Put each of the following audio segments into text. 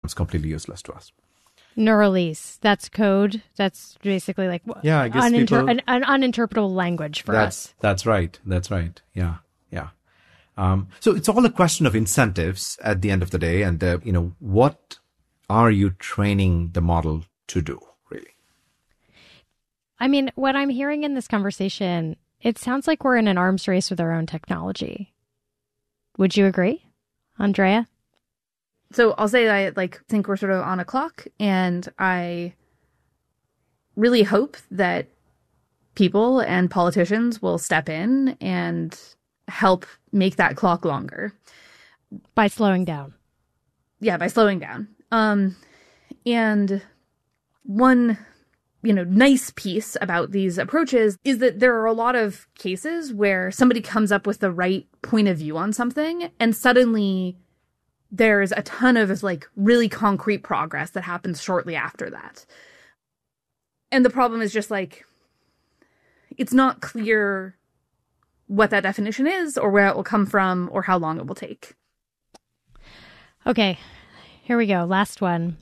becomes completely useless to us. Neuralese, that's code. That's basically like I guess an uninterpretable language for us. That's right. Yeah. So it's all a question of incentives at the end of the day. And, what are you training the model to do, really? I mean, what I'm hearing in this conversation, it sounds like we're in an arms race with our own technology. Would you agree, Andrea? So I'll say I think we're sort of on a clock, and I really hope that people and politicians will step in and help make that clock longer. By slowing down. Yeah, by slowing down. And one, nice piece about these approaches is that there are a lot of cases where somebody comes up with the right point of view on something, and suddenly there's a ton of really concrete progress that happens shortly after that. And the problem is just it's not clear what that definition is or where it will come from or how long it will take. Okay, here we go. Last one.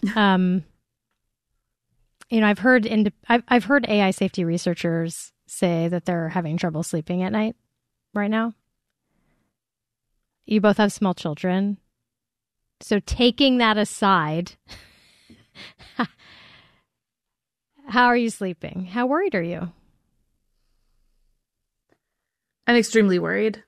I've heard AI safety researchers say that they're having trouble sleeping at night right now. You both have small children. So taking that aside, how are you sleeping? How worried are you? I'm extremely worried.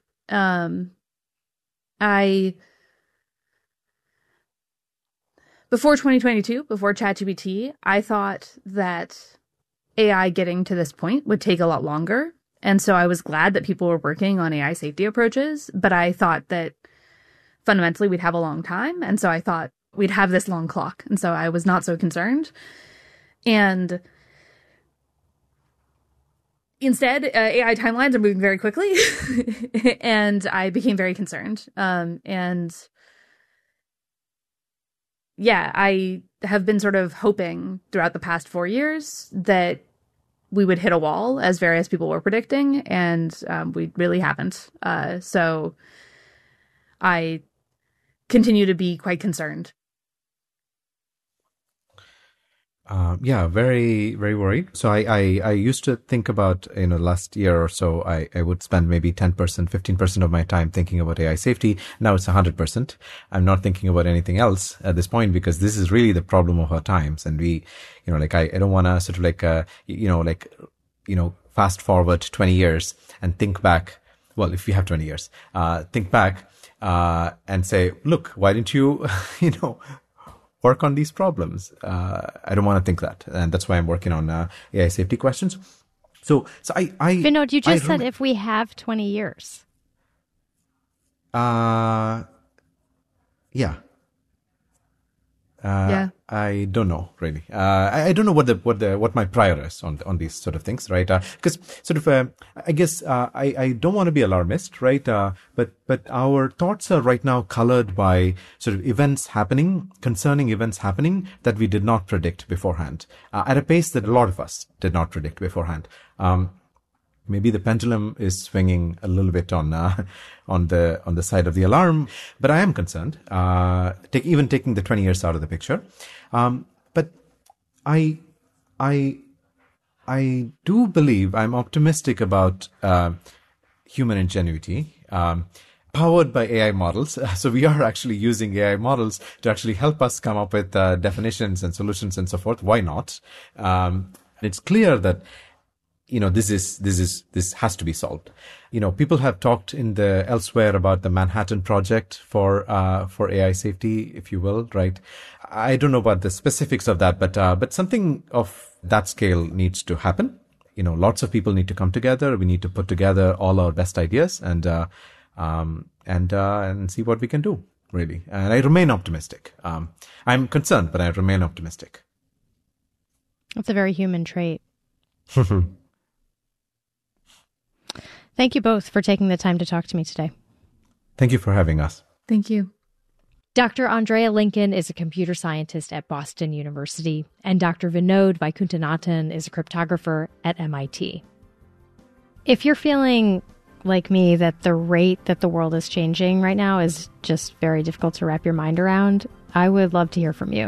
Before 2022, before ChatGPT, I thought that AI getting to this point would take a lot longer. And so I was glad that people were working on AI safety approaches, but I thought that fundamentally we'd have a long time. And so I thought we'd have this long clock. And so I was not so concerned. And instead, AI timelines are moving very quickly. And I became very concerned. I have been sort of hoping throughout the past 4 years that we would hit a wall, as various people were predicting, and we really haven't. So I continue to be quite concerned. Very, very worried. So I used to think about, last year or so, I would spend maybe 10%, 15% of my time thinking about AI safety. Now it's 100%. I'm not thinking about anything else at this point because this is really the problem of our times. And we, I don't want to sort of fast forward 20 years and think back. Well, if you have 20 years, think back, and say, look, why didn't you, work on these problems? I don't want to think that. And that's why I'm working on AI safety questions. So Vinod, you just said if we have 20 years. Yeah. Yeah. I don't know really. I don't know what my prior is on these sort of things, right? Because I guess I don't want to be alarmist, right? But our thoughts are right now colored by sort of concerning events happening that we did not predict beforehand, at a pace that a lot of us did not predict beforehand. Maybe the pendulum is swinging a little bit on the side of the alarm, but I am concerned. Even taking the 20 years out of the picture, but I do believe I'm optimistic about human ingenuity, powered by AI models. So we are actually using AI models to actually help us come up with definitions and solutions and so forth. Why not? It's clear that this has to be solved. People have talked elsewhere about the Manhattan Project for AI safety, if you will, right? I don't know about the specifics of that, but something of that scale needs to happen. Lots of people need to come together. We need to put together all our best ideas and see what we can do, really. And I remain optimistic. I'm concerned, but I remain optimistic. That's a very human trait. Thank you both for taking the time to talk to me today. Thank you for having us. Thank you. Dr. Andrea Lincoln is a computer scientist at Boston University, and Dr. Vinod Vaikuntanathan is a cryptographer at MIT. If you're feeling like me that the rate that the world is changing right now is just very difficult to wrap your mind around, I would love to hear from you.